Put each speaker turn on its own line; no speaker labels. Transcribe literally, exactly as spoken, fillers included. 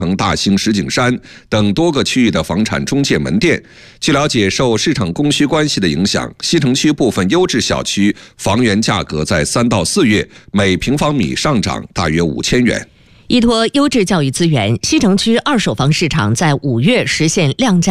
城大兴、石景山等多个区域的房产中介门店。据了解，受市场供需关系的影响，西城区部分优质小区房源价格在三到四月每平方米上涨大约五千元。
依托优质教育资源，西城区二手房市场在五月实现量价